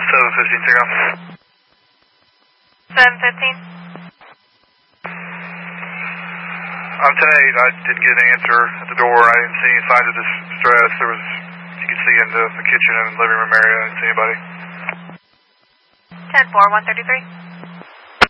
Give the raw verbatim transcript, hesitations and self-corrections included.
seven fifteen, take off. seven fifteen. I'm ten eight, I didn't get an answer at the door. I didn't see any signs of distress. There was, you could see in the, the kitchen and living room area, I didn't see anybody. ten four, one thirty-three.